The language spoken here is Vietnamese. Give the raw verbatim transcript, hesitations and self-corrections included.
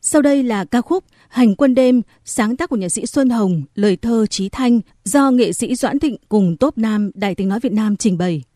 Sau đây là ca khúc Hành quân đêm, sáng tác của nhạc sĩ Xuân Hồng, lời thơ Chí Thanh do nghệ sĩ Doãn Thịnh cùng Tốp Nam Đài Tiếng nói Việt Nam trình bày.